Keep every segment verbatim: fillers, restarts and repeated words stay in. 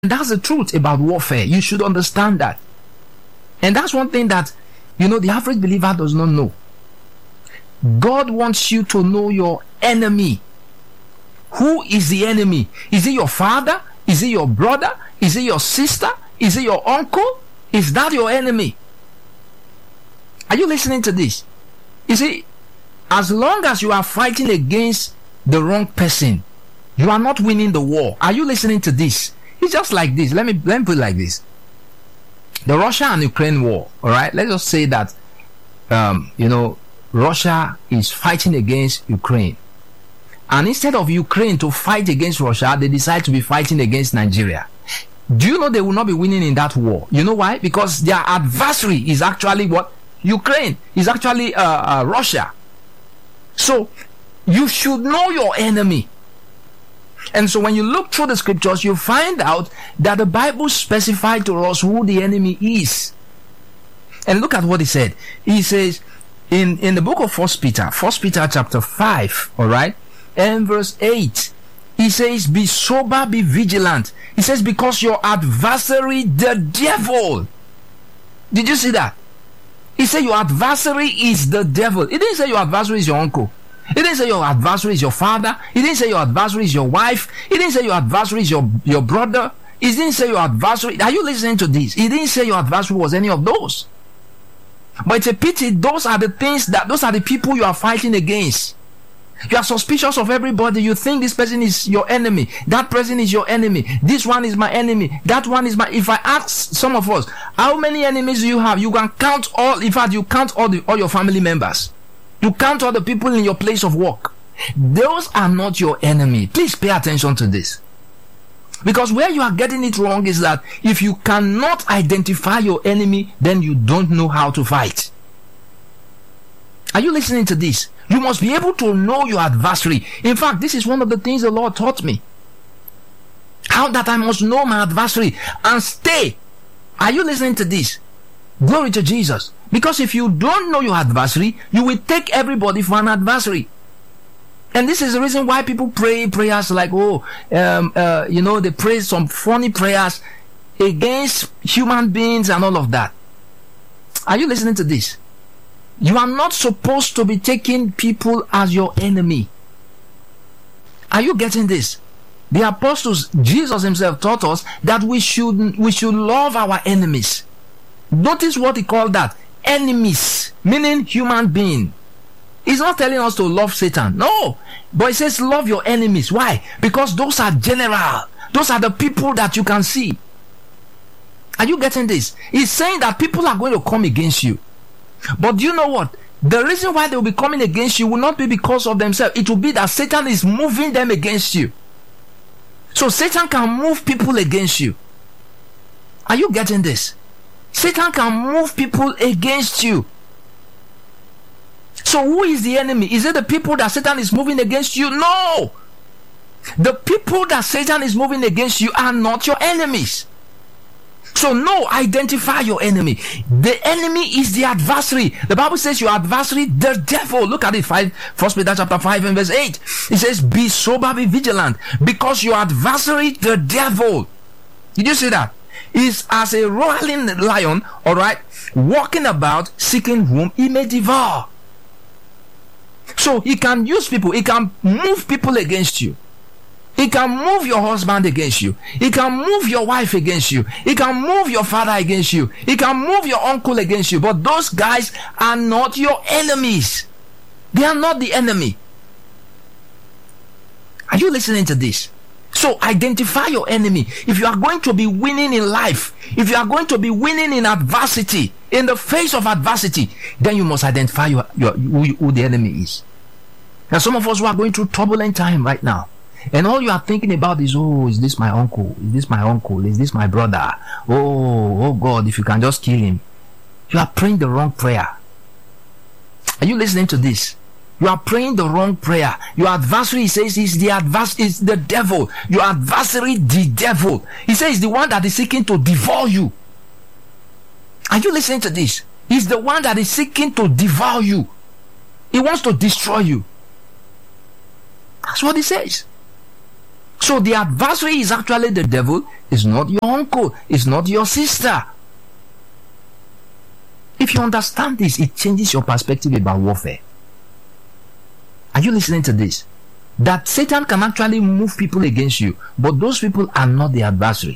that's the truth about warfare. You should understand that. And that's one thing that, you know, the average believer does not know. God wants you to know your enemy. Who is the enemy? Is it your father? Is it your brother? Is it your sister? Is it your uncle? Is that your enemy? Are you listening to this? You see, as long as you are fighting against the wrong person, you are not winning the war. Are you listening to this? It's just like this. Let me, let me put it like this. The Russia and Ukraine war, all right? Let's just say that, um, you know, Russia is fighting against Ukraine. And instead of Ukraine to fight against Russia, they decide to be fighting against Nigeria. Do you know they will not be winning in that war? You know why? Because their adversary is actually what? Ukraine. Is actually uh, uh, Russia. So, you should know your enemy. And so when you look through the scriptures, you find out that the Bible specified to us who the enemy is. And look at what he said. He says in, in the book of First Peter, First Peter chapter five, all right, and verse eight, he says, be sober, be vigilant. He says, because your adversary, the devil. Did you see that? He said your adversary is the devil. He didn't say your adversary is your uncle. He didn't say your adversary is your father. He didn't say your adversary is your wife. He didn't say your adversary is your, your brother. He didn't say your adversary. Are you listening to this? He didn't say your adversary was any of those. But it's a pity. Those are the things that, those are the people you are fighting against. You are suspicious of everybody. You think this person is your enemy. That person is your enemy. This one is my enemy. That one is my... If I ask some of us, how many enemies do you have? You can count all... In fact, you count all, the, all your family members. You count all the people in your place of work. Those are not your enemy. Please pay attention to this. Because where you are getting it wrong is that if you cannot identify your enemy, then you don't know how to fight. Are you listening to this? You must be able to know your adversary. In fact, this is one of the things the Lord taught me. How that I must know my adversary and stay. Are you listening to this? Glory to Jesus. Because if you don't know your adversary, you will take everybody for an adversary. And this is the reason why people pray prayers like, oh, um, uh, you know, they pray some funny prayers against human beings and all of that. Are you listening to this? You are not supposed to be taking people as your enemy. Are you getting this? The apostles, Jesus himself taught us that we should, we should love our enemies. Notice what he called that. Enemies, meaning human being. He's not telling us to love Satan. No. But he says love your enemies. Why? Because those are general. Those are the people that you can see. Are you getting this? He's saying that people are going to come against you. But do you know what? The reason why they will be coming against you will not be because of themselves. It will be that Satan is moving them against you. So Satan can move people against you. Are you getting this? Satan can move people against you. So who is the enemy? Is it the people that Satan is moving against you? No! The people that Satan is moving against you are not your enemies. So no, identify your enemy. The enemy is the adversary. The Bible says your adversary, the devil. Look at it, five, First Peter chapter five and verse eight. It says, be sober, be vigilant, because your adversary, the devil. Did you see that? Is as a roaring lion, all right, walking about, seeking whom he may devour. So he can use people. He can move people against you. He can move your husband against you. He can move your wife against you. He can move your father against you. He can move your uncle against you. But those guys are not your enemies. They are not the enemy. Are you listening to this? So identify your enemy. If you are going to be winning in life, if you are going to be winning in adversity, in the face of adversity, then you must identify your, your, who, who the enemy is. Now some of us who are going through turbulent time right now, and all you are thinking about is, oh, is this my uncle? Is this my uncle? Is this my brother? Oh, oh God, if you can just kill him. You are praying the wrong prayer. Are you listening to this? You are praying the wrong prayer. Your adversary says is the advers- is the devil. Your adversary, the devil. He says the one that is seeking to devour you. Are you listening to this? He's the one that is seeking to devour you. He wants to destroy you. That's what he says. So the adversary is actually the devil. It's not your uncle. It's not your sister. If you understand this, it changes your perspective about warfare. Are you listening to this? That Satan can actually move people against you, but those people are not the adversary.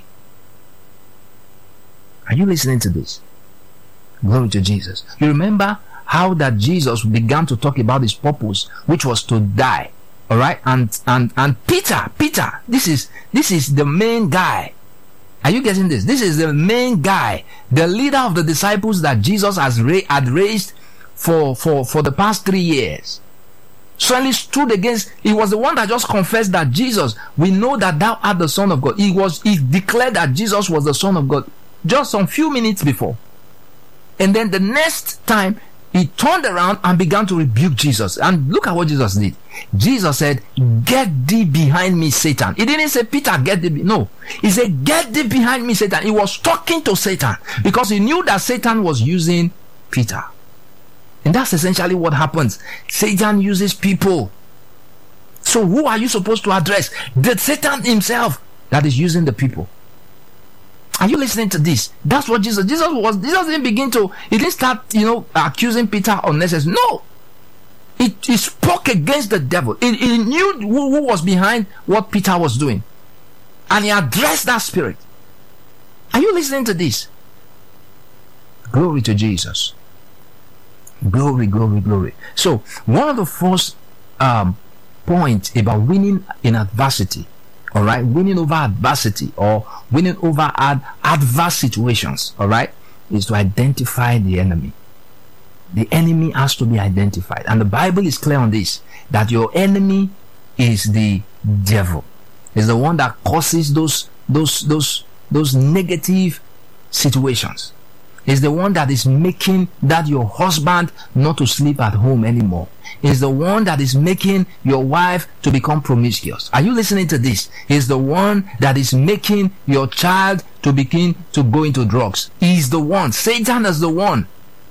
Are you listening to this? Glory to Jesus. You remember how that Jesus began to talk about his purpose, which was to die. All right, and and and Peter, Peter, this is this is the main guy. Are you getting this? This is the main guy, the leader of the disciples that Jesus has ra- had raised for for for the past three years. Suddenly stood against. He was the one that just confessed that Jesus, we know that thou art the Son of God. He was he declared that Jesus was the Son of God just some few minutes before, and then the next time he turned around and began to rebuke Jesus. And look at what Jesus did. Jesus said, "Get thee behind me, Satan." He didn't say, "Peter, get thee." Be-. No. He said, "Get thee behind me, Satan." He was talking to Satan because he knew that Satan was using Peter. And that's essentially what happens. Satan uses people. So who are you supposed to address? The Satan himself that is using the people. Are you listening to this? That's what Jesus, Jesus was, Jesus didn't begin to, he didn't start, you know, accusing Peter unnecessarily. No. He, he spoke against the devil. He, he knew who, who was behind what Peter was doing. And he addressed that spirit. Are you listening to this? Glory to Jesus. Glory, glory, glory. So, one of the first um, points about winning in adversity, all right, winning over adversity or winning over ad- adverse situations, all right, is to identify the enemy. The enemy has to be identified, and the Bible is clear on this, that your enemy is the devil. Is the one that causes those those those those negative situations. Is the one that is making that your husband not to sleep at home anymore. Is the one that is making your wife to become promiscuous. Are you listening to this? Is the one that is making your child to begin to go into drugs. Is the one. Satan is the one.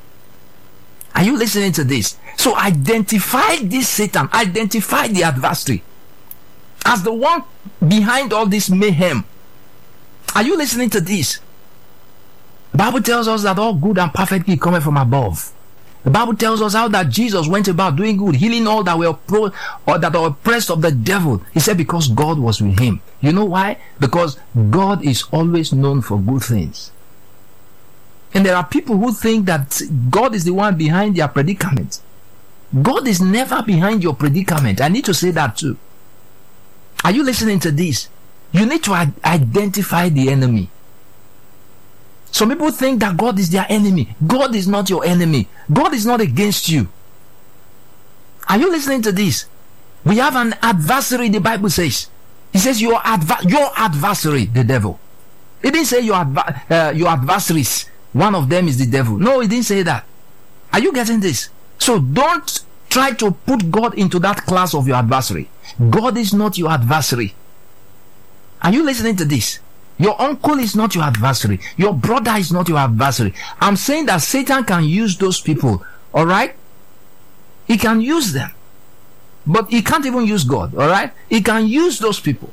Are you listening to this? So identify this Satan. Identify the adversary as the one behind all this mayhem. Are you listening to this? The Bible tells us that all good and perfect gift cometh from above. The Bible tells us how that Jesus went about doing good, healing all that were pro or that were oppressed of the devil. He said because God was with him. You know why? Because God is always known for good things. And there are people who think that God is the one behind their predicament. God is never behind your predicament. I need to say that too. Are you listening to this? You need to identify the enemy. Some people think that God is their enemy. God is not your enemy. God is not against you. Are you listening to this? We have an adversary, the Bible says. It says your, adva- your adversary, the devil. It didn't say your, adva- uh, your adversaries. One of them is the devil. No, it didn't say that. Are you getting this? So don't try to put God into that class of your adversary. God is not your adversary. Are you listening to this? Your uncle is not your adversary. Your brother is not your adversary. I'm saying that Satan can use those people. Alright? He can use them. But he can't even use God. Alright? He can use those people.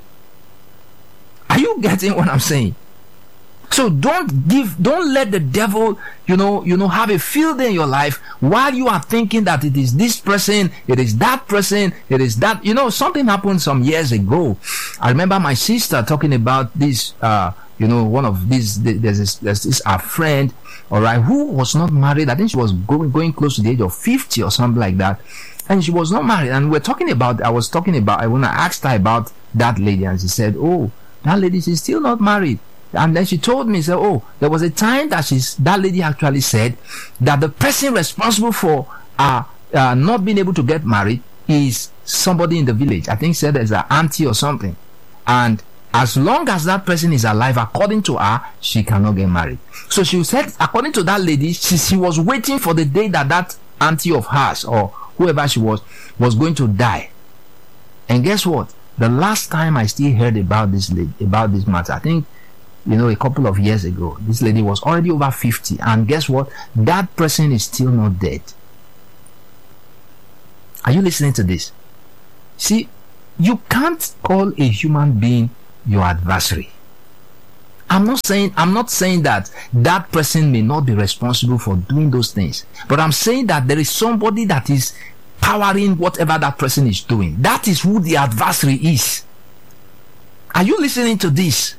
Are you getting what I'm saying? So don't give, don't let the devil, you know, you know, have a field day in your life while you are thinking that it is this person, it is that person, it is that. You know, something happened some years ago. I remember my sister talking about this, uh, you know, one of these, there's this, there's this, our friend, all right, who was not married. I think she was going, going close to the age of fifty or something like that. And she was not married. And we're talking about, I was talking about, I when I asked her about that lady, and she said, oh, that lady, she's still not married. And then she told me, so, oh, there was a time that she's, that lady actually said that the person responsible for uh, uh, not being able to get married is somebody in the village. I think said there's an auntie or something. And as long as that person is alive, according to her, she cannot get married. So she said, according to that lady, she, she was waiting for the day that that auntie of hers or whoever she was, was going to die. And guess what? The last time I still heard about this lady, about this matter, I think, you know, a couple of years ago, this lady was already over fifty, and guess what? That person is still not dead. Are you listening to this? See, you can't call a human being your adversary. I'm not saying I'm not saying that that person may not be responsible for doing those things, but I'm saying that there is somebody that is powering whatever that person is doing. That is who the adversary is. Are you listening to this?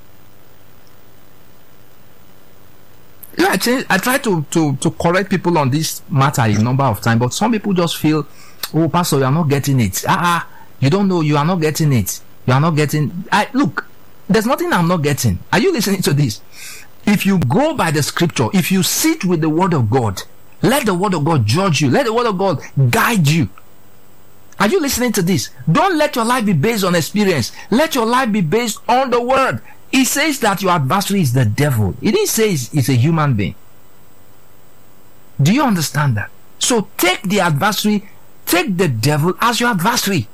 Yeah, I, change, I try to, to, to correct people on this matter a number of times, but some people just feel, oh, Pastor, you are not getting it. Ah, uh-uh, you don't know, you are not getting it. You are not getting. I look, there's nothing I'm not getting. Are you listening to this? If you go by the scripture, if you sit with the word of God, let the word of God judge you. Let the word of God guide you. Are you listening to this? Don't let your life be based on experience. Let your life be based on the word. It says that your adversary is the devil. It didn't say it's, it's a human being. Do you understand that? So take the adversary, take the devil as your adversary.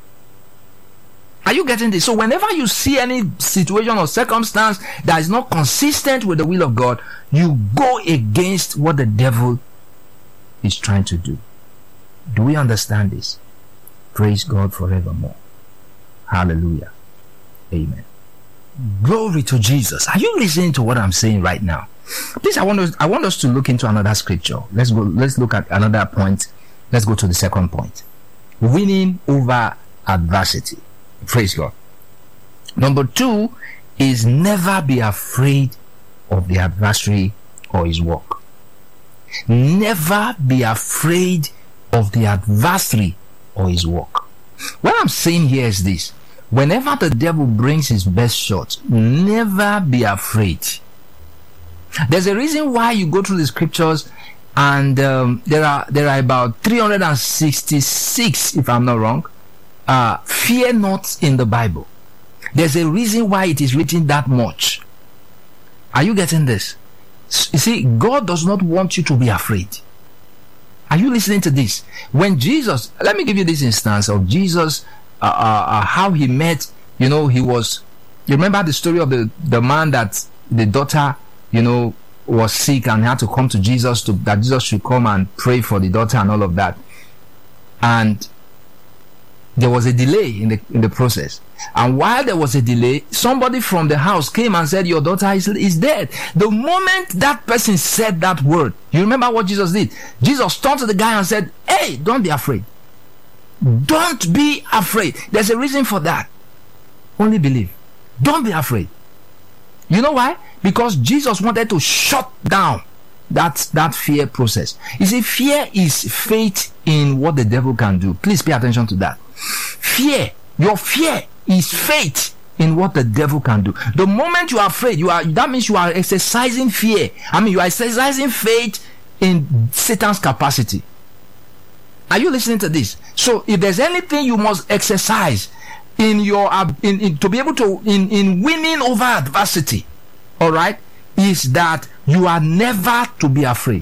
Are you getting this? So whenever you see any situation or circumstance that is not consistent with the will of God, you go against what the devil is trying to do. Do we understand this? Praise God forevermore. Hallelujah. Amen. Glory to Jesus. Are you listening to what I'm saying right now? Please, I want us, I want us to look into another scripture. Let's go. Let's look at another point. Let's go to the second point. Winning over adversity. Praise God. Number two is never be afraid of the adversary or his work. Never be afraid of the adversary or his work. What I'm saying here is this. Whenever the devil brings his best shot, never be afraid. There's a reason why you go through the scriptures, and um, there are there are about three hundred sixty-six, if I'm not wrong, uh, fear not in the Bible. There's a reason why it is written that much. Are you getting this? You see, God does not want you to be afraid. Are you listening to this? When Jesus, let me give you this instance of Jesus. Uh, uh, uh, how he met, you know, he was, you remember the story of the, the man that the daughter, you know, was sick and had to come to Jesus to, that Jesus should come and pray for the daughter and all of that. And there was a delay in the, in the process. And while there was a delay, somebody from the house came and said, your daughter is, is dead. The moment that person said that word, you remember what Jesus did? Jesus turned to the guy and said, hey, don't be afraid. Don't be afraid. There's a reason for that. Only believe. Don't be afraid. You know why? Because Jesus wanted to shut down that, that fear process. You see, fear is faith in what the devil can do. Please pay attention to that. Fear, your fear is faith in what the devil can do. The moment you are afraid, you are, that means you are exercising fear. I mean, you are exercising faith in Satan's capacity. Are you listening to this? So if there's anything you must exercise in your in, in to be able to in, in winning over adversity, all right, is that you are never to be afraid.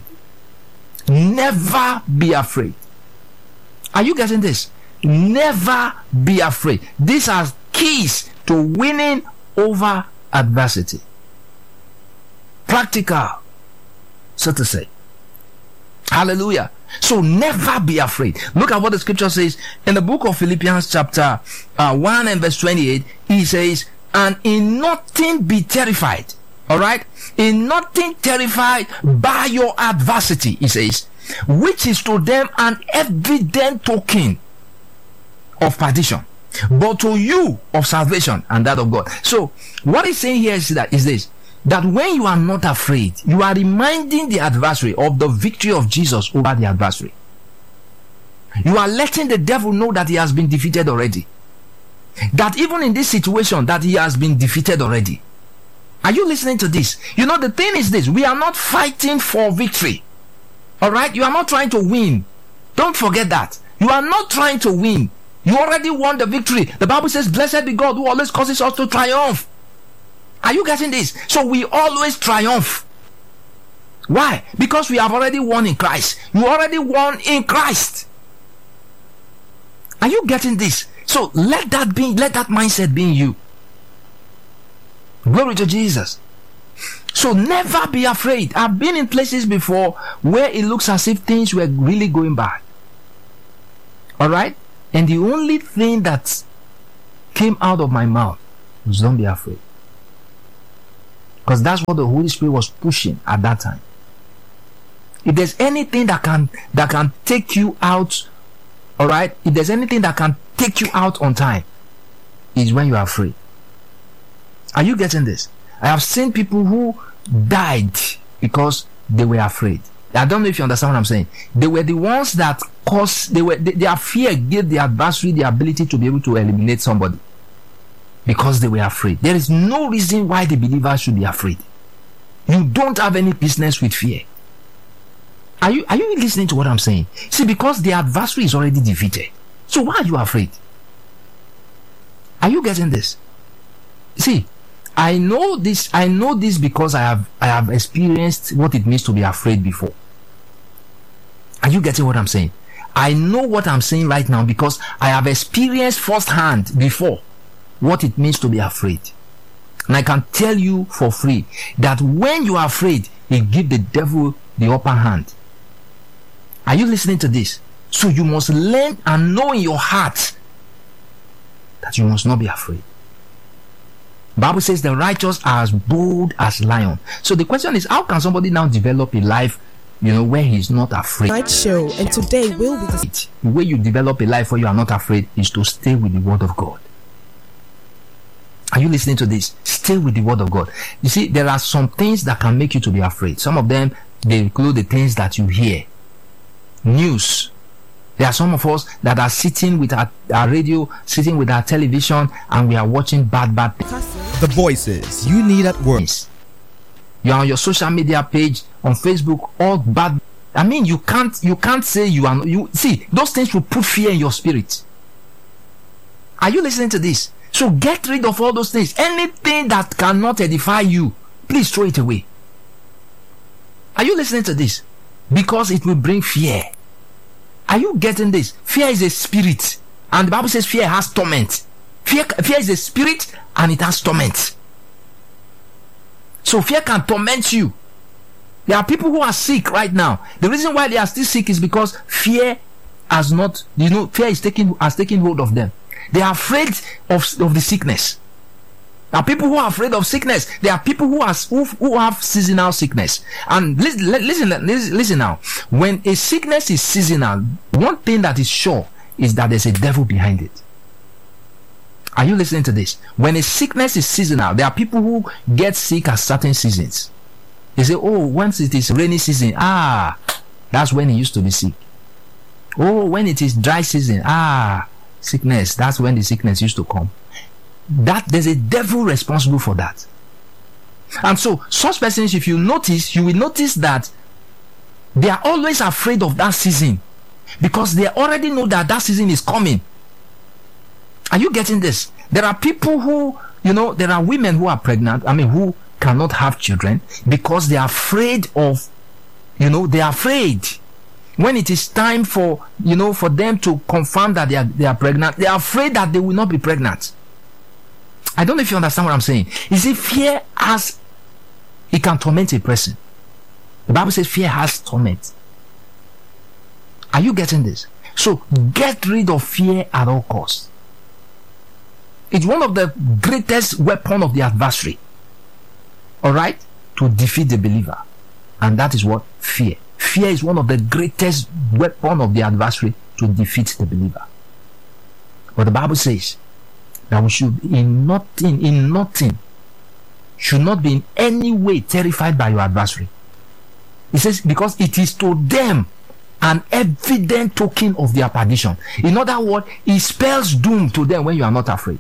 Never be afraid. Are you getting this? Never be afraid. These are keys to winning over adversity. Practical, so to say. Hallelujah. So never be afraid. Look at what the scripture says in the book of Philippians chapter uh, one and verse twenty-eight. He says, and in nothing be terrified. All right. In nothing terrified by your adversity, he says, which is to them an evident token of perdition, but to you of salvation and that of God. So what he's saying here is that is this. That when you are not afraid, you are reminding the adversary of the victory of Jesus over the adversary. You are letting the devil know that he has been defeated already. That even in this situation, that he has been defeated already. Are you listening to this? You know, the thing is this. We are not fighting for victory. Alright? You are not trying to win. Don't forget that. You are not trying to win. You already won the victory. The Bible says, blessed be God who always causes us to triumph. Are you getting this? So we always triumph. Why? Because we have already won in Christ. You already won in Christ. Are you getting this? So let that be, let that mindset be in you. Glory to Jesus. So never be afraid. I've been in places before where it looks as if things were really going bad. Alright? And the only thing that came out of my mouth was, don't be afraid. Because that's what the Holy Spirit was pushing at that time. If there's anything that can that can take you out, all right, if there's anything that can take you out on time, is when you are afraid. Are you getting this? I have seen people who died because they were afraid. I don't know if you understand what I'm saying. They were the ones that caused, they were, they, their fear gave the adversary the ability to be able to eliminate somebody because they were afraid. There is no reason why the believer should be afraid. You don't have any business with fear. Are you, are you listening to what I'm saying? See, because the adversary is already defeated. So why are you afraid? Are you getting this? See, I know this, I know this because I have, I have experienced what it means to be afraid before. Are you getting what I'm saying? I know what I'm saying right now because I have experienced firsthand before what it means to be afraid. And I can tell you for free that when you are afraid, it gives the devil the upper hand. Are you listening to this? So you must learn and know in your heart that you must not be afraid. Bible says the righteous are as bold as lion. So the question is, how can somebody now develop a life, you know, where he's not afraid? Night show, and today will be the the way you develop a life where you are not afraid is to stay with the word of God. Are you listening to this? Stay with the word of God. You see, there are some things that can make you to be afraid. Some of them, they include the things that you hear. News. There are some of us that are sitting with our, our radio, sitting with our television, and we are watching bad, bad things. The voices you need at work. You are on your social media page, on Facebook, all bad. I mean, you can't, you can't say you are. You see, those things will put fear in your spirit. Are you listening to this? So get rid of all those things. Anything that cannot edify you, please throw it away. Are you listening to this? Because it will bring fear. Are you getting this? Fear is a spirit, and the Bible says fear has torment. Fear, fear is a spirit, and it has torment. So fear can torment you. There are people who are sick right now. The reason why they are still sick is because fear has not, you know, fear is taking has taken hold of them. They are afraid of, of the sickness. There are people who are afraid of sickness. There are people who, are, who, who have seasonal sickness. And listen, listen, listen, listen now. When a sickness is seasonal, one thing that is sure is that there's a devil behind it. Are you listening to this? When a sickness is seasonal, there are people who get sick at certain seasons. They say, oh, once it is rainy season, ah, that's when he used to be sick. Oh, when it is dry season, ah, sickness, that's when the sickness used to come. That there's a devil responsible for that. And so such persons, if you notice, you will notice that they are always afraid of that season because they already know that that season is coming. Are you getting this? There are people who, you know, there are women who are pregnant, I mean, who cannot have children because they are afraid of, you know, they are afraid when it is time for, you know, for them to confirm that they are, they are pregnant. They are afraid that they will not be pregnant. I don't know if you understand what I'm saying. You see, fear has, it can torment a person. The Bible says fear has torment. Are you getting this? So get rid of fear at all costs. It's one of the greatest weapons of the adversary. Alright? To defeat the believer. And that is what? Fear. Fear is one of the greatest weapons of the adversary to defeat the believer. But the Bible says that we should in nothing, in nothing, should not be in any way terrified by your adversary. It says, because it is to them an evident token of their perdition. In other words, it spells doom to them when you are not afraid.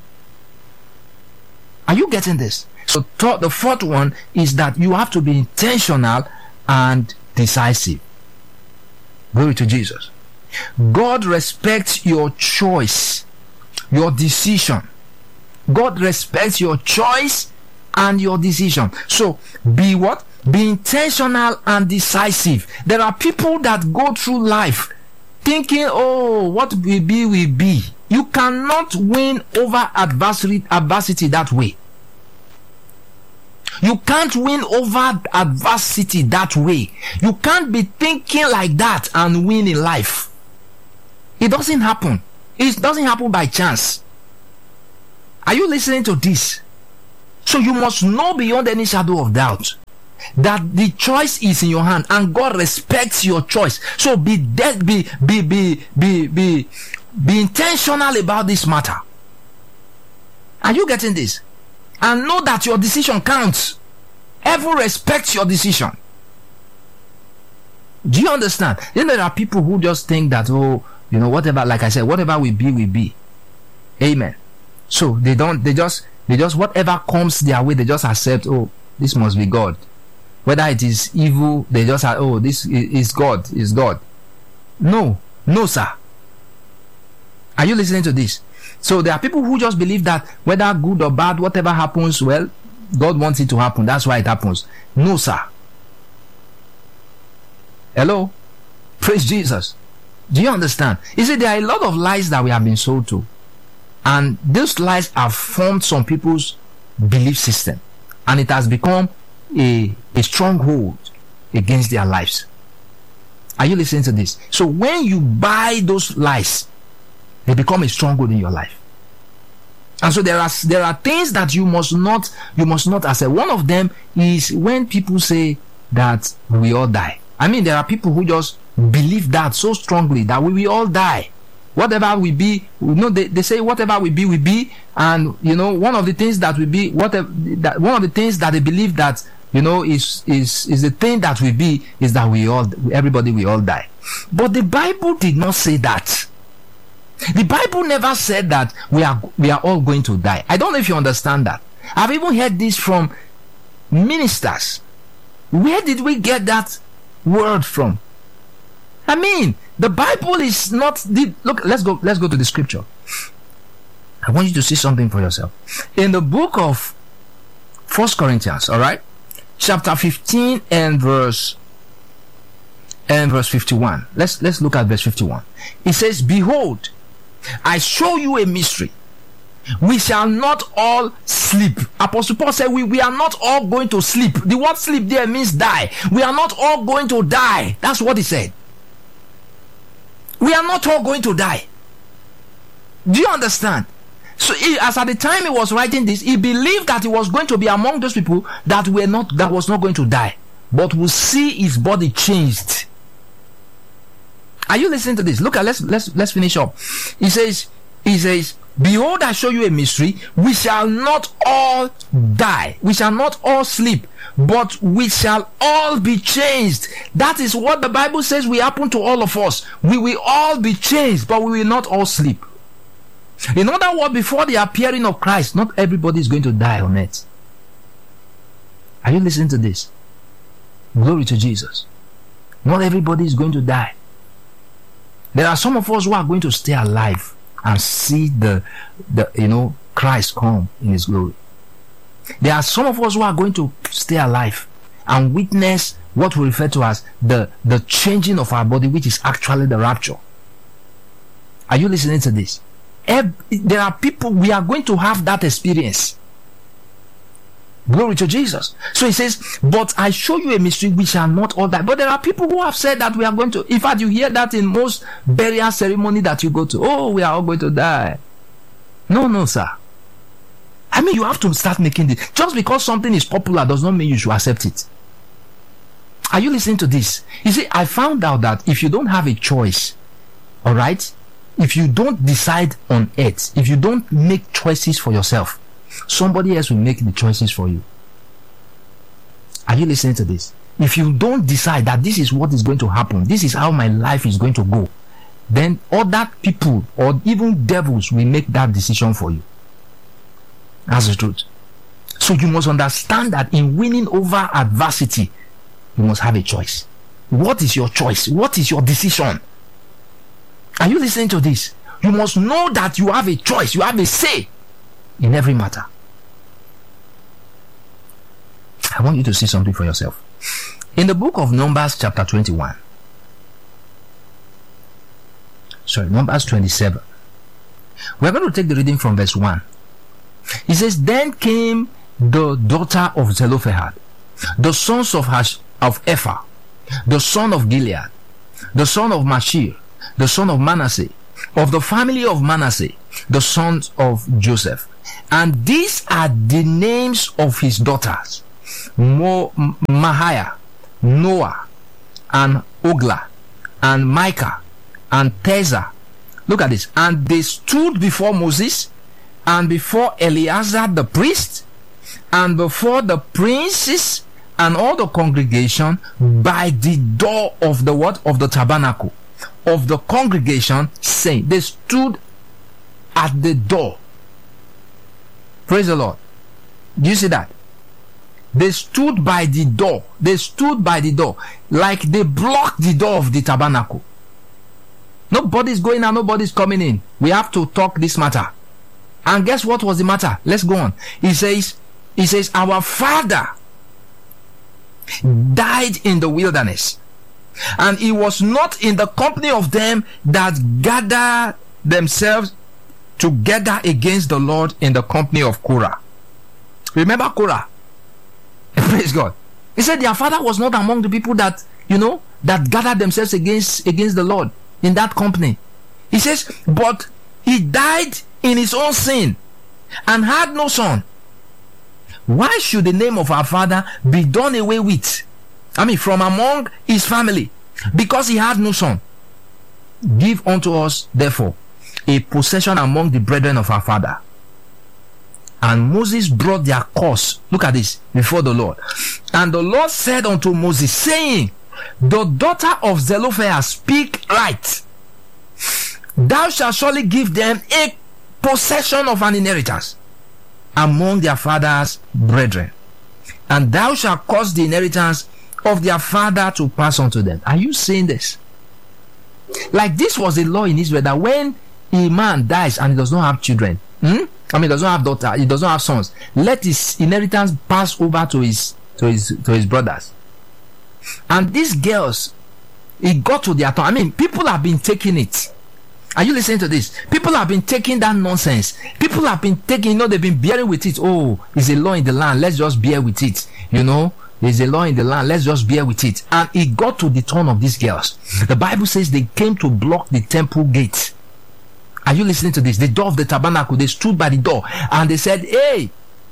Are you getting this? So th- the fourth one is that you have to be intentional and decisive. Glory to Jesus. God respects your choice, your decision. God respects your choice and your decision. So be what? Be intentional and decisive. There are people that go through life thinking, oh, what will be will be. You cannot win over adversity, adversity that way. You can't win over adversity that way. You can't be thinking like that and win in life. It doesn't happen. It doesn't happen by chance. Are you listening to this? So you must know beyond any shadow of doubt that the choice is in your hand, and God respects your choice. So be dead, be be be be be be intentional about this matter. Are you getting this? And know that your decision counts. Heaven respects your decision. Do you understand? You know, there are people who just think that, oh, you know, whatever, like I said, whatever we be, we be. Amen. So they don't, they just, they just, whatever comes their way, they just accept, oh, this must be God. Whether it is evil, they just say, oh, this is God, is God. No, no, sir. Are you listening to this? So there are people who just believe that whether good or bad, whatever happens, well, God wants it to happen. That's why it happens. No, sir. Hello? Praise Jesus. Do you understand? You see, there are a lot of lies that we have been sold to. And those lies have formed some people's belief system. And it has become a, a stronghold against their lives. Are you listening to this? So when you buy those lies, they become a stronghold in your life. And so there are there are things that you must not you must not accept. One of them is when people say that we all die. I mean, there are people who just believe that so strongly that we will all die. Whatever we be, you know, they, they say whatever we be, we be. And you know, one of the things that we be, whatever that one of the things that they believe that, you know, is is is the thing that we be is that we all everybody will all die. But the Bible did not say that. The Bible never said that we are we are all going to die. I don't know if you understand that. I've even heard this from ministers. Where did we get that word from? I mean, the Bible is not the look. Let's go. Let's go to the scripture. I want you to see something for yourself. In the book of First Corinthians, all right, chapter fifteen and verse and verse fifty-one. Let's let's look at verse fifty-one. It says, "Behold, I show you a mystery. We shall not all sleep." Apostle Paul said, we, we are not all going to sleep. The word sleep there means die. We are not all going to die. That's what he said. We are not all going to die. Do you understand? So he, as at the time he was writing this, he believed that he was going to be among those people that were not that was not going to die, but will see his body changed. Are you listening to this? Look at let's let's let's finish up. He says, he says, "Behold, I show you a mystery. We shall not all die. We shall not all sleep, but we shall all be changed." That is what the Bible says will happen to all of us. We will all be changed, but we will not all sleep. In other words, before the appearing of Christ, not everybody is going to die on earth. Are you listening to this? Glory to Jesus. Not everybody is going to die. There are some of us who are going to stay alive and see the, the you know, Christ come in his glory. There are some of us who are going to stay alive and witness what we refer to as the, the changing of our body, which is actually the rapture. Are you listening to this? There are people, we are going to have that experience. Glory to Jesus. So he says, "But I show you a mystery, we shall not all die." But there are people who have said that we are going to, in fact, you hear that in most burial ceremony that you go to. Oh, we are all going to die. No, no, sir. I mean, you have to start making this. Just because something is popular does not mean you should accept it. Are you listening to this? You see, I found out that if you don't have a choice, all right, if you don't decide on it, if you don't make choices for yourself, somebody else will make the choices for you. Are you listening to this? If you don't decide that this is what is going to happen, this is how my life is going to go, then other people or even devils will make that decision for you. That's the truth. So you must understand that in winning over adversity, you must have a choice. What is your choice? What is your decision? Are you listening to this? You must know that you have a choice. You have a say in every matter. I want you to see something for yourself. In the book of Numbers chapter twenty-one, sorry, Numbers twenty-seven, we're going to take the reading from verse one. It says, "Then came the daughter of Zelophehad, the sons of Hash, of Ephah, the son of Gilead, the son of Mashir, the son of Manasseh, of the family of Manasseh, the sons of Joseph, And these are the names of his daughters: Mo- Mahiah, Noah, and Ogla, and Micah, and Teza. Look at this. And they stood before Moses, and before Eleazar the priest, and before the princes and all the congregation by the door of the what? Of the tabernacle of the congregation, saying, they stood at the door. Praise the Lord. Do you see that? They stood by the door. They stood by the door, like they blocked the door of the tabernacle. Nobody's going out, nobody's coming in. We have to talk this matter. And guess what was the matter? Let's go on. He says, he says, our father died in the wilderness, and he was not in the company of them that gather themselves together against the Lord in the company of Korah. Remember Korah? Praise God. He said their father was not among the people that, you know, that gathered themselves against against the Lord in that company. He says, but he died in his own sin and had no son. Why should the name of our father be done away with? I mean, from among his family, because he had no son. Give unto us, therefore, a possession among the brethren of our father. And Moses brought their cause, look at this, before the Lord. And the Lord said unto Moses, saying, the daughter of Zelophehad speak right. Thou shalt surely give them a possession of an inheritance among their father's brethren, and thou shalt cause the inheritance of their father to pass on to them. Are you seeing this? Like, this was a law in Israel, that when a man dies and he does not have children, hmm? I mean, does not have daughter, he does not have sons, let his inheritance pass over to his to his to his brothers. And these girls, it got to their turn. I mean, people have been taking it. Are you listening to this? People have been taking that nonsense. People have been taking, you know, they've been bearing with it. Oh, it's a law in the land, let's just bear with it. You know, there's a law in the land, let's just bear with it. And it got to the turn of these girls. The Bible says they came to block the temple gate. Are you listening to this? The door of the tabernacle, they stood by the door and they said, hey,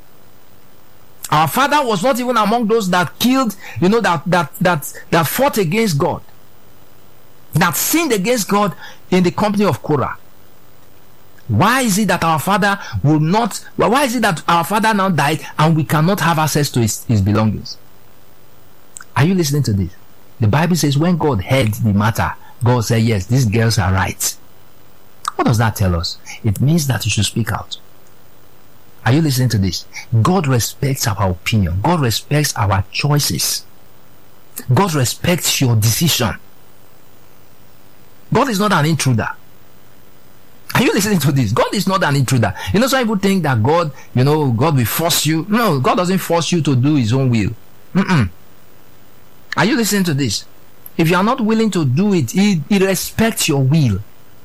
our father was not even among those that killed, you know, that that that that fought against God, that sinned against God in the company of Korah. Why is it that our father will not, well, why is it that our father now died and we cannot have access to his, his belongings? Are you listening to this? The Bible says when God heard the matter, God said, yes, these girls are right. What does that tell us? It means that you should speak out. Are you listening to this? God respects our opinion. God respects our choices. God respects your decision. God is not an intruder. Are you listening to this? God is not an intruder. You know, some people think that God, you know, God will force you. No, God doesn't force you to do his own will. Mm-mm. Are you listening to this? If you are not willing to do it, he, he respects your will.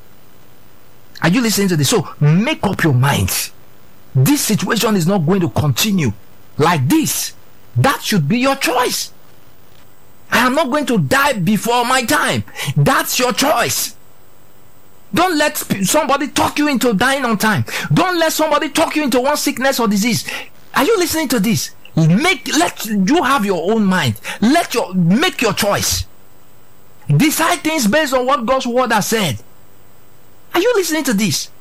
Are you listening to this? So make up your mind. This situation is not going to continue like this. That should be your choice. I am not going to die before my time. That's your choice. Don't let somebody talk you into dying on time. Don't let somebody talk you into one sickness or disease. Are you listening to this? Make let you have your own mind. Let your make your choice. Decide things based on what God's word has said. Are you listening to this?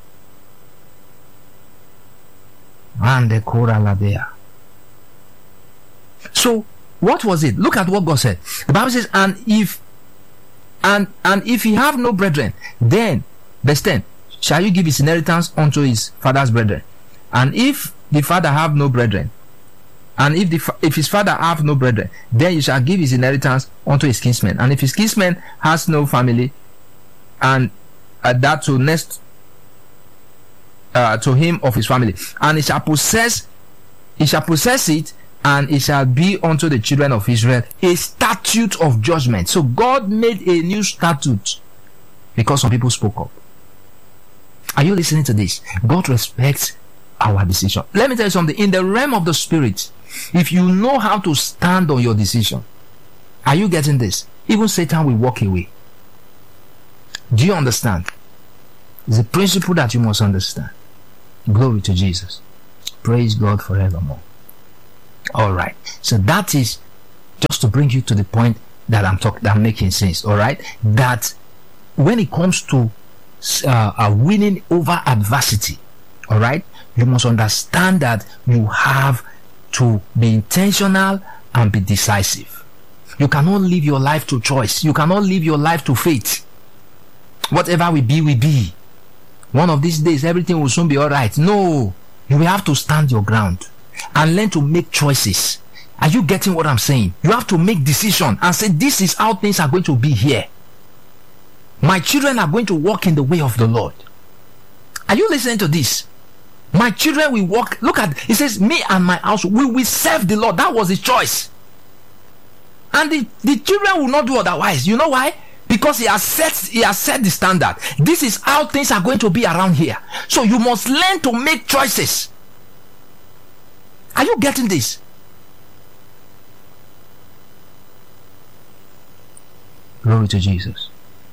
So what was it? Look at what God said. The Bible says, and if and and if he have no brethren, then verse ten, shall you give his inheritance unto his father's brethren? And if the father have no brethren, and if the if his father have no brethren, then you shall give his inheritance unto his kinsmen. And if his kinsman has no family, and uh, that to next uh, to him of his family, and he shall possess, he shall possess it, and it shall be unto the children of Israel a statute of judgment. So God made a new statute because some people spoke up. Are you listening to this? God respects our decision. Let me tell you something. In the realm of the spirit, if you know how to stand on your decision, are you getting this? Even Satan will walk away. Do you understand? It's a principle that you must understand. Glory to Jesus. Praise God forevermore. All right. So that is just to bring you to the point that I'm talking, that I'm making sense. All right. That when it comes to uh, uh, winning over adversity, all right, you must understand that you have to be intentional and be decisive. You cannot live your life to choice. You cannot live your life to fate. Whatever we be, we be. One of these days, everything will soon be all right. No, you will have to stand your ground and learn to make choices. Are you getting what I'm saying? You have to make decisions and say, this is how things are going to be here. My children are going to walk in the way of the Lord. Are you listening to this? My children will walk. Look at it, says, me and my house, we will serve the Lord. That was his choice. And the, the children will not do otherwise. You know why? Because he has set he has set the standard. This is how things are going to be around here. So you must learn to make choices. Are you getting this? Glory to Jesus.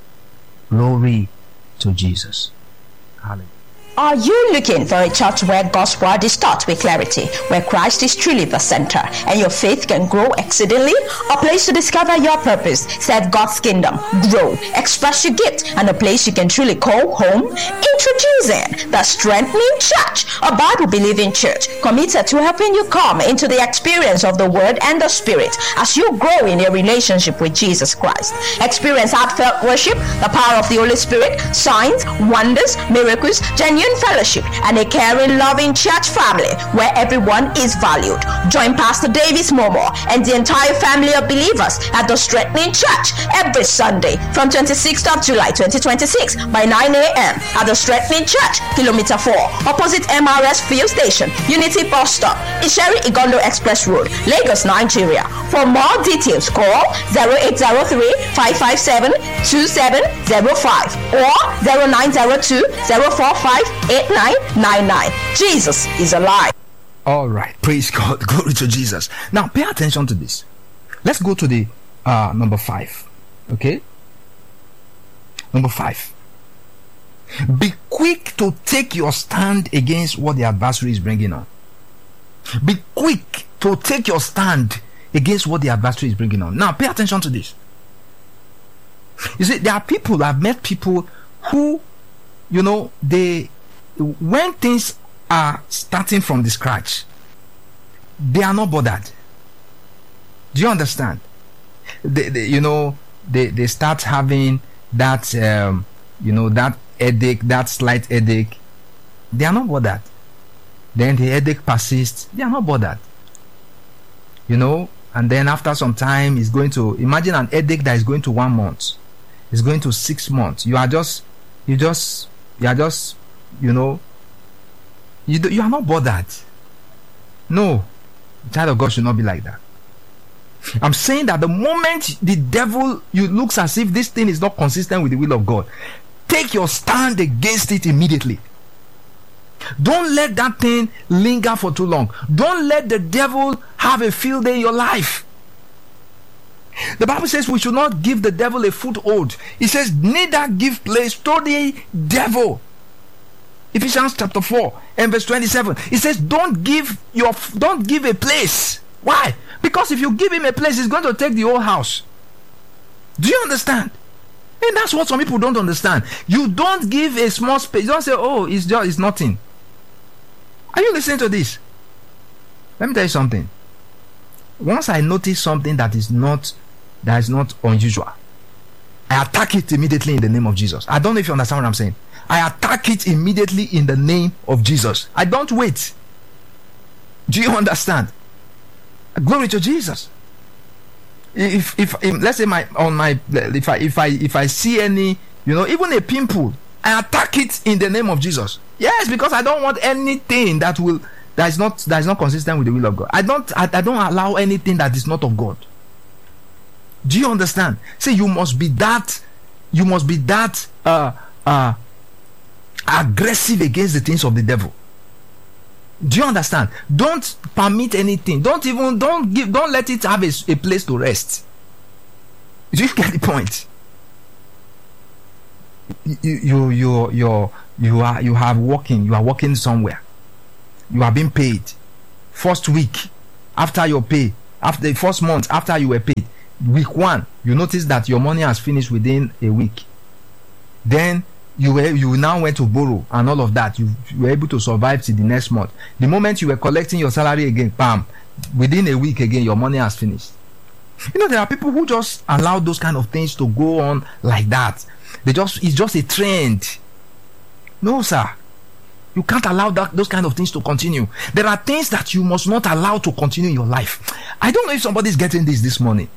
Glory to Jesus. Hallelujah. Are you looking for a church where God's word is taught with clarity, where Christ is truly the center, and your faith can grow exceedingly? A place to discover your purpose, serve God's kingdom, grow, express your gift, and a place you can truly call home? Introducing the Strengthening Church, a Bible-believing church committed to helping you come into the experience of the Word and the Spirit as you grow in your relationship with Jesus Christ. Experience heartfelt worship, the power of the Holy Spirit, signs, wonders, miracles, genuine fellowship, and a caring, loving church family where everyone is valued. Join Pastor Davis Momo and the entire family of believers at the Strengthening Church every Sunday from twenty-sixth of July twenty twenty-six by nine a.m. at the Strengthening Church, Kilometer four, opposite M R S Fuel Station, Unity Bus Stop, Isheri Igondo Express Road, Lagos, Nigeria. For more details, call zero eight zero three, five five seven, two seven zero five or zero nine zero two, zero four five eight nine nine nine. Jesus is alive. All right, praise God. Glory to Jesus. Now pay attention to this. Let's go to the uh number five. Okay, number five. Be quick to take your stand against what the adversary is bringing on. Be quick to take your stand against what the adversary is bringing on. Now pay attention to this. You see, there are people, I've met people who, you know, they, when things are starting from the scratch, they are not bothered. Do you understand? They, they, you know, they, they start having that, um, you know, that headache, that slight headache. They are not bothered. Then the headache persists. They are not bothered. You know, and then after some time, it's going to, imagine an headache that is going to one month. It's going to six months. You are just, you just, you are just, you know, you do, you are not bothered. No, the child of God should not be like that. I'm saying that the moment the devil, you looks as if this thing is not consistent with the will of God, take your stand against it immediately. Don't let that thing linger for too long. Don't let the devil have a field day in your life. The Bible says we should not give the devil a foothold. It says neither give place to the devil. Ephesians chapter four and verse twenty-seven. It says don't give your don't give a place. Why? Because if you give him a place, he's going to take the whole house. Do you understand? And that's what some people don't understand. You don't give a small space. You don't say, oh, it's just it's nothing. Are you listening to this? Let me tell you something. Once I notice something that is not that is not unusual, I attack it immediately in the name of Jesus. I don't know if you understand what I'm saying. I attack it immediately in the name of Jesus. I don't wait. Do you understand? Glory to Jesus. If, if if let's say my on my if I if I if I see any, you know, even a pimple, I attack it in the name of Jesus. Yes, because I don't want anything that will that is not that is not consistent with the will of God. I don't I, I don't allow anything that is not of God. Do you understand? Say you must be that you must be that uh uh aggressive against the things of the devil. Do you understand? Don't permit anything. Don't even don't give don't let it have a, a place to rest. Do you get the point? You you you you you are you have walking you are walking somewhere, you are being paid. First week after your pay, after the first month after you were paid, week one, you notice that your money has finished within a week. Then you were you now went to borrow and all of that. You, you were able to survive till the next month. The moment you were collecting your salary again, bam, within a week again, your money has finished. You know, there are people who just allow those kind of things to go on like that. They just it's just a trend. No, sir. You can't allow that those kind of things to continue. There are things that you must not allow to continue in your life. I don't know if somebody's getting this this morning.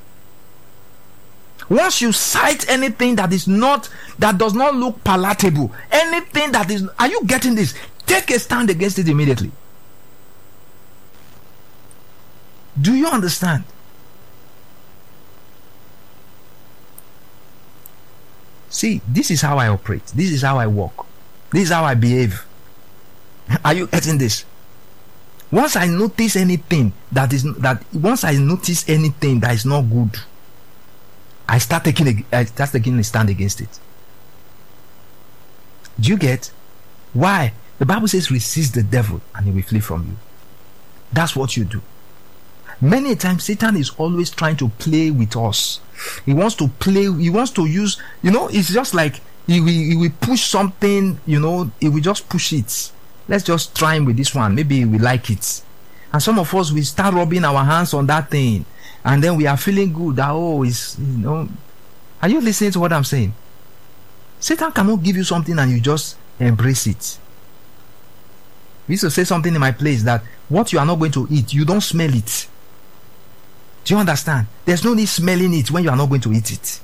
Once you cite anything that is not, that does not look palatable, anything that is, are you getting this? Take a stand against it immediately. Do you understand? See, this is how I operate. This is how I walk. This is how I behave. Are you getting this? Once I notice anything that is that once I notice anything that is not good, I start taking a, I start taking a stand against it. Do you get? Why? The Bible says resist the devil and he will flee from you. That's what you do. Many times Satan is always trying to play with us. He wants to play, he wants to use, you know, it's just like he will, he will push something, you know, he will just push it. Let's just try him with this one. Maybe we like it. And some of us, we start rubbing our hands on that thing. And then we are feeling good that, oh, it's, you know. Are you listening to what I'm saying? Satan cannot give you something and you just embrace it. We used to say something in my place that what you are not going to eat, you don't smell it. Do you understand? There's no need smelling it when you are not going to eat it.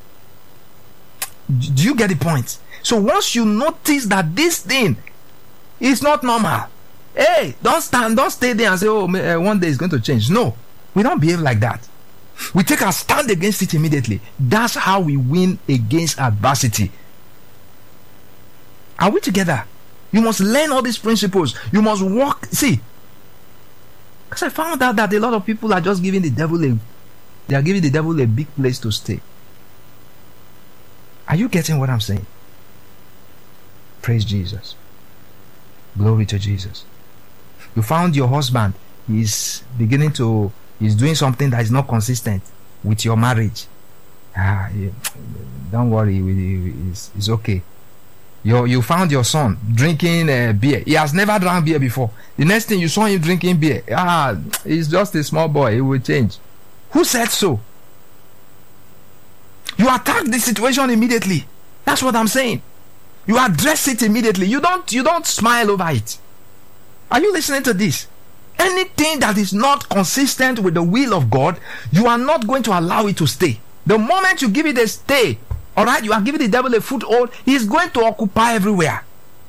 Do you get the point? So once you notice that this thing is not normal, hey, don't stand, don't stay there and say, oh, uh, one day it's going to change. No, we don't behave like that. We take a stand against it immediately. That's how we win against adversity. Are we together? You must learn all these principles. You must walk. See, because I found out that a lot of people are just giving the devil a, they are giving the devil a big place to stay. Are you getting what I'm saying? Praise Jesus. Glory to Jesus. You found your husband is beginning to, is doing something that is not consistent with your marriage. Ah, don't worry, it's, it's okay. You you found your son drinking uh, beer. He has never drank beer before. The next thing you saw him drinking beer, ah, he's just a small boy. He will change. Who said so? You attack the situation immediately. That's what I'm saying. You address it immediately. You don't you don't smile over it. Are you listening to this? Anything that is not consistent with the will of God, you are not going to allow it to stay. The moment you give it a stay, all right, you are giving the devil a foothold, he is going to occupy everywhere.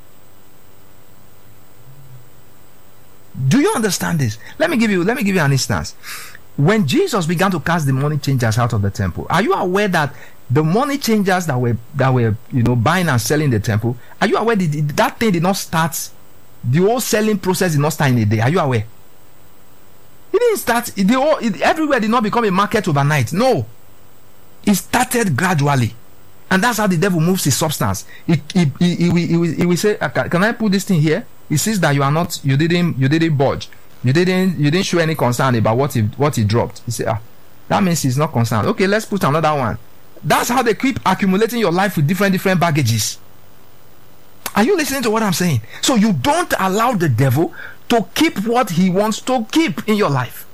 Do you understand this? Let me give you let me give you an instance. When Jesus began to cast the money changers out of the temple, are you aware that the money changers that were that were you know buying and selling the temple, are you aware that that thing did not start? The whole selling process did not start in a day. Are you aware? It didn't start. The whole, it, everywhere did not become a market overnight. No, it started gradually, and that's how the devil moves his substance. He he he, he, he, he, he will say, "Can I put this thing here?" He sees that you are not, you didn't, you didn't budge, you didn't, you didn't show any concern about what he what he dropped. He said, "Ah, that means he's not concerned. Okay, let's put another one." That's how they keep accumulating your life with different different baggages. Are you listening to what I'm saying? So you don't allow the devil to keep what he wants to keep in your life.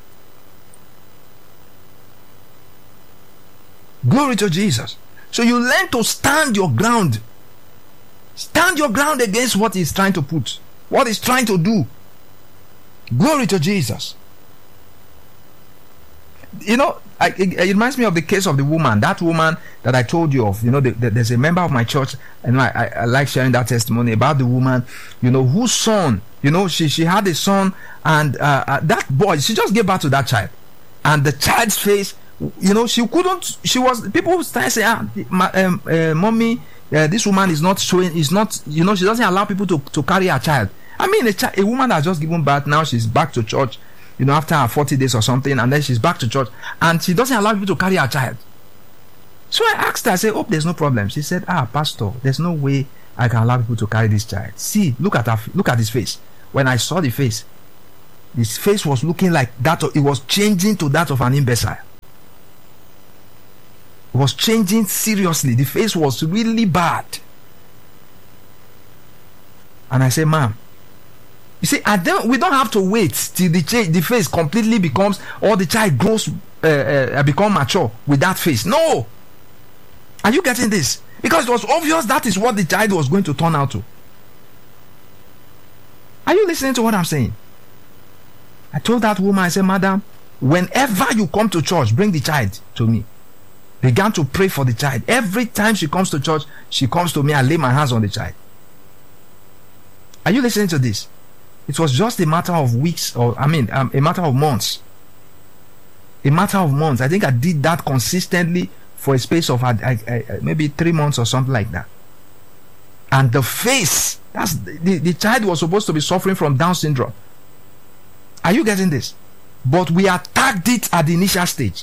Glory to Jesus. So you learn to stand your ground. Stand your ground against what he's trying to put, what he's trying to do. Glory to Jesus. You know, I, it, it reminds me of the case of the woman, that woman that I told you of. You know, the, the, there's a member of my church, and I, I, I like sharing that testimony about the woman, you know, whose son, you know, she, she had a son, and uh, uh, that boy, she just gave birth to that child. And the child's face, you know, she couldn't, she was, people started saying, ah, my, um, uh, mommy, uh, this woman is not showing, is not, you know, she doesn't allow people to, to carry her child. I mean, a, chi- a woman has just given birth, now she's back to church, you know, after her forty days or something, and then she's back to church, and she doesn't allow people to carry her child. So I asked her, I said, oh, there's no problem. She said, ah, pastor, there's no way I can allow people to carry this child. See, look at her, look at his face. when I saw the face, his face was looking like that of, it was changing to that of an imbecile. It was changing seriously. The face was really bad. And I said, ma'am, you see, I don't, we don't have to wait till the change, the face completely becomes, or the child grows, uh, uh, become mature with that face. No! Are you getting this? Because it was obvious that is what the child was going to turn out to. Are you listening to what I'm saying? I told that woman, I said, madam, whenever you come to church, bring the child to me. Began to pray for the child. Every time she comes to church, she comes to me, I lay my hands on the child. Are you listening to this? It was just a matter of weeks, or I mean, um, a matter of months. A matter of months. I think I did that consistently for a space of uh, uh, uh, maybe three months or something like that. And the face, that's the, the child was supposed to be suffering from Down syndrome. Are you getting this? But we attacked it at the initial stage.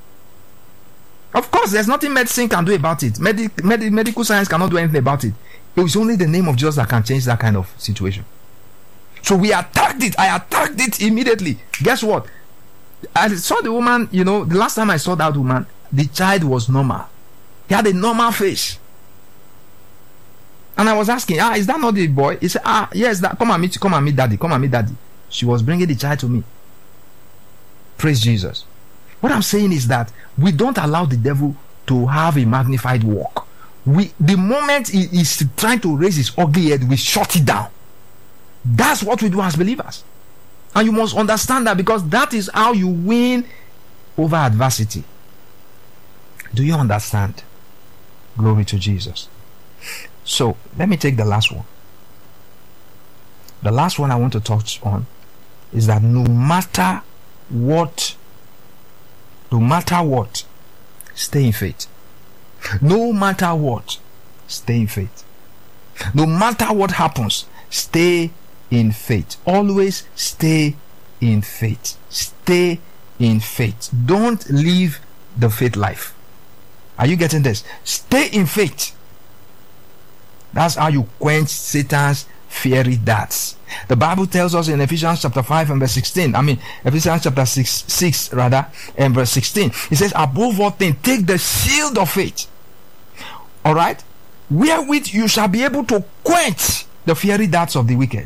Of course, there's nothing medicine can do about it. Medi- med- medical science cannot do anything about it. It was only the name of Jesus that can change that kind of situation. So we attacked it. I attacked it immediately. Guess what? I saw the woman, you know, the last time I saw that woman, the child was normal. He had a normal face. And I was asking, ah, is that not the boy? He said, ah, yes, that. Come and meet, come and meet daddy, come and meet daddy. She was bringing the child to me. Praise Jesus. What I'm saying is that we don't allow the devil to have a magnified walk. We, the moment he is trying to raise his ugly head, we shut it down. That's what we do as believers. And you must understand that, because that is how you win over adversity. Do you understand? Glory to Jesus. So, let me take the last one. The last one I want to touch on is that no matter what, no matter what, stay in faith. No matter what, stay in faith. No matter what happens, stay in faith. Always stay in faith. Stay in faith. Don't live the faith life. Are you getting this? Stay in faith. That's how you quench Satan's fiery darts. The Bible tells us in Ephesians chapter five and verse sixteen. I mean, Ephesians chapter six, six rather, and verse sixteen. It says, above all things, take the shield of faith. All right? Wherewith you shall be able to quench the fiery darts of the wicked.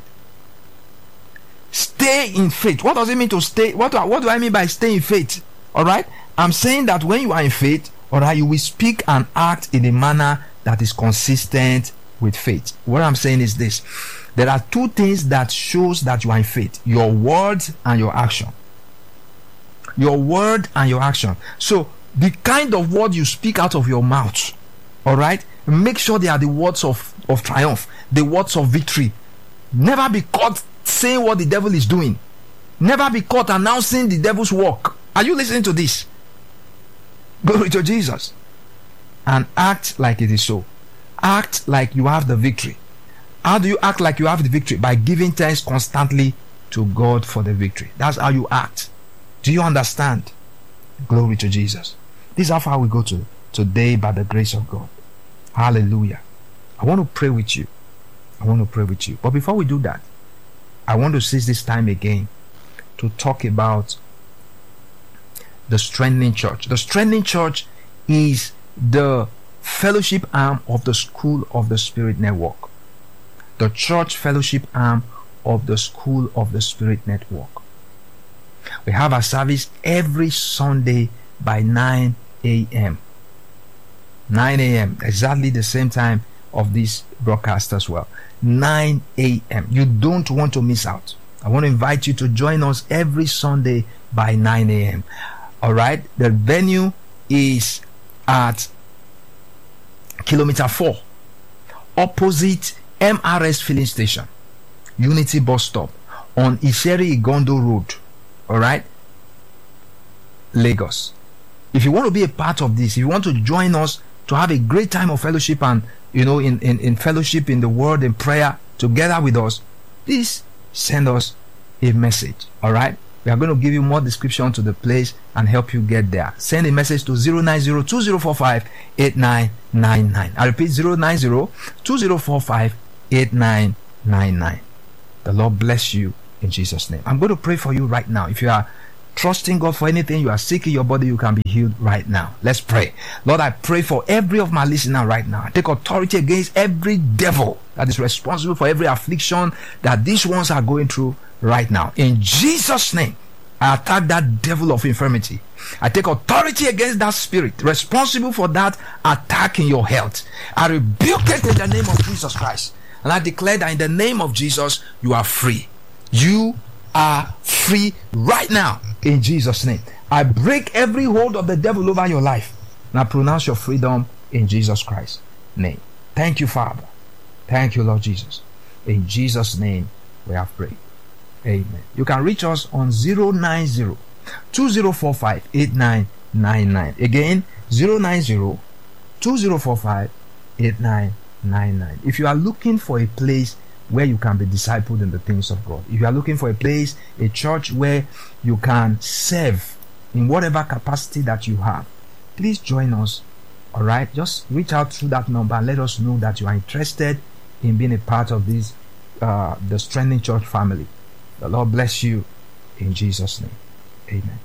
Stay in faith. What does it mean to stay? What do I, what do I mean by stay in faith? All right? I'm saying that when you are in faith, all right, you will speak and act in a manner that is consistent with faith. What I'm saying is this: there are two things that shows that you are in faith: your words and your action. Your word and your action. So the kind of word you speak out of your mouth, all right, make sure they are the words of, of triumph, the words of victory. Never be caught saying what the devil is doing. Never be caught announcing the devil's work. Are you listening to this? Glory to Jesus. And act like it is so. Act like you have the victory. How do you act like you have the victory? By giving thanks constantly to God for the victory. That's how you act. Do you understand? Glory to Jesus. This is how far we go to today by the grace of God. Hallelujah. I want to pray with you. I want to pray with you. But before we do that, I want to seize this time again to talk about the Strengthening Church. The Strengthening Church is the fellowship arm of the School of the Spirit Network. The church fellowship arm of the School of the Spirit Network. We have our service every Sunday by nine a.m. nine a.m. exactly the same time of this broadcast as well. nine a.m. You don't want to miss out. I want to invite you to join us every Sunday by nine a.m. All right. The venue is at kilometer four, opposite M R S filling station, Unity bus stop on Isheri Igondo Road. All right, Lagos. If you want to be a part of this, if you want to join us to have a great time of fellowship and, you know, in, in, in fellowship in the word and prayer together with us, please send us a message. All right. We are going to give you more description to the place and help you get there. Send a message to zero nine zero two zero four five eight nine nine nine. I repeat, zero nine zero two zero four five eight nine nine nine. The Lord bless you in Jesus' name. I'm going to pray for you right now. If you are trusting God for anything, you are sick in your body, you can be healed right now. Let's pray. Lord, I pray for every of my listeners right now. I take authority against every devil that is responsible for every affliction that these ones are going through right now. In Jesus' name, I attack that devil of infirmity. I take authority against that spirit responsible for that attack in your health. I rebuke it in the name of Jesus Christ. And I declare that in the name of Jesus, you are free. You are free right now in Jesus' name. I break every hold of the devil over your life. And I pronounce your freedom in Jesus Christ's name. Thank you, Father. Thank you, Lord Jesus. In Jesus' name, we have prayed. Amen. You can reach us on zero nine zero, two zero four five, eight nine nine nine. Again, zero nine zero, two zero four five, eight nine nine nine. If you are looking for a place where you can be discipled in the things of God, if you are looking for a place, a church where you can serve in whatever capacity that you have, please join us. All right, just reach out through that number and let us know that you are interested in being a part of this uh, the Strengthening Church family. The Lord bless you in Jesus' name. Amen.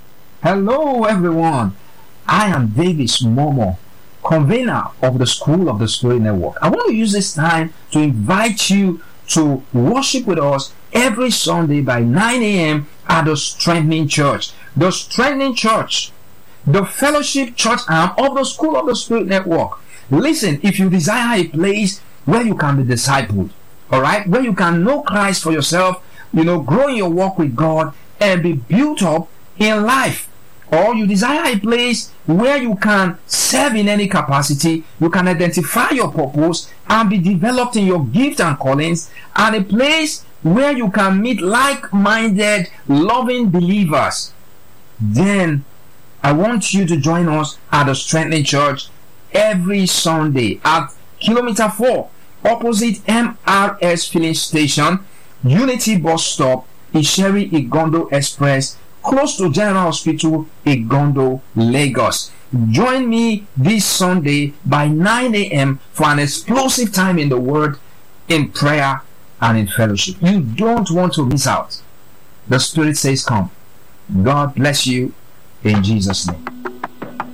Hello, everyone. I am Davis Momo, convener of the School of the Spirit Network. I want to use this time to invite you to worship with us every Sunday by nine a.m. at the Strengthening Church. The Strengthening Church, the fellowship church arm of the School of the Spirit Network. Listen, if you desire a place where you can be discipled, all right, where you can know Christ for yourself, you know, grow in your walk with God and be built up in life, or you desire a place where you can serve in any capacity, you can identify your purpose and be developed in your gift and callings, and a place where you can meet like-minded, loving believers, then I want you to join us at the Strengthening Church every Sunday at Kilometer four, opposite M R S filling station, Unity bus stop, Isheri Igondo Express, close to General Hospital, Igondo, Lagos. Join me this Sunday by nine a.m. for an explosive time in the Word, in prayer, and in fellowship. You don't want to miss out. The Spirit says come. God bless you in Jesus' name.